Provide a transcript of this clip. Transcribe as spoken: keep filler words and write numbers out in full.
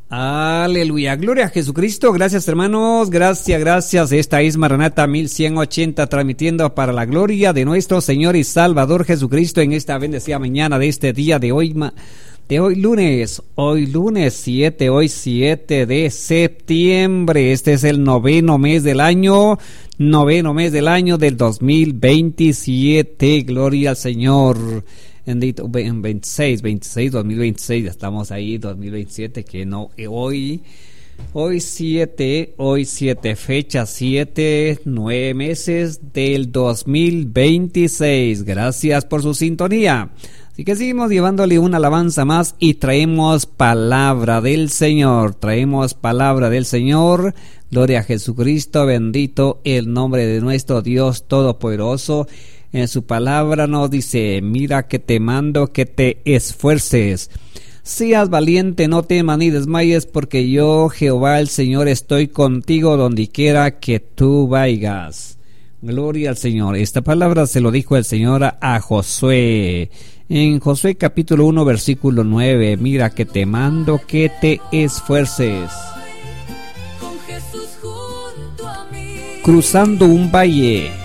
Aleluya, gloria a Jesucristo. Gracias, hermanos, gracias, gracias. Esta es Maranata mil ciento ochenta, transmitiendo para la gloria de nuestro Señor y Salvador Jesucristo en esta bendecida mañana de este día de hoy, de hoy lunes, hoy lunes siete, hoy siete de septiembre. Este es el noveno mes del año, noveno mes del año del dos mil veintisiete. Gloria al Señor. Bendito, veintiséis, veintiséis, dos mil veintiséis, ya estamos ahí, dos mil veintisiete, que no, hoy, hoy siete, hoy siete, fecha siete, nueve meses del dos mil veintiséis. Gracias por su sintonía. Así que seguimos llevándole una alabanza más y traemos palabra del Señor, traemos palabra del Señor. Gloria a Jesucristo, bendito el nombre de nuestro Dios Todopoderoso. En su palabra nos dice: mira que te mando que te esfuerces. Seas valiente, no temas ni desmayes, porque yo, Jehová el Señor, estoy contigo donde quiera que tú vayas. Gloria al Señor. Esta palabra se lo dijo el Señor a, a Josué. En Josué capítulo uno, versículo nueve. Mira que te mando que te esfuerces. Cruzando un valle.